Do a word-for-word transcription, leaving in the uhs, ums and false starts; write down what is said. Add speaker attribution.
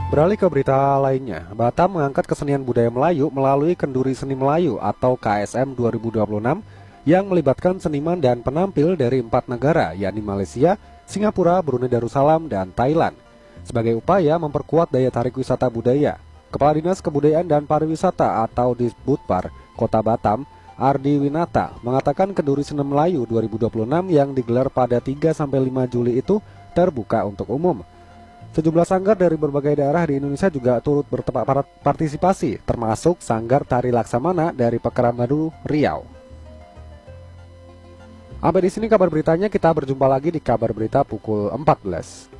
Speaker 1: Beralih ke berita lainnya, Batam mengangkat kesenian budaya Melayu melalui Kenduri Seni Melayu atau K S M dua ribu dua puluh enam yang melibatkan seniman dan penampil dari empat negara, yakni Malaysia, Singapura, Brunei Darussalam, dan Thailand. Sebagai upaya memperkuat daya tarik wisata budaya, Kepala Dinas Kebudayaan dan Pariwisata atau Disbudpar Kota Batam, Ardi Winata, mengatakan Kenduri Seni Melayu dua ribu dua puluh enam yang digelar pada tiga sampai lima Juli itu terbuka untuk umum. Sejumlah sanggar dari berbagai daerah di Indonesia juga turut berpartisipasi, termasuk Sanggar Tari Laksamana dari Pekanbaru, Riau. Sampai di sini kabar beritanya, kita berjumpa lagi di kabar berita pukul empat belas.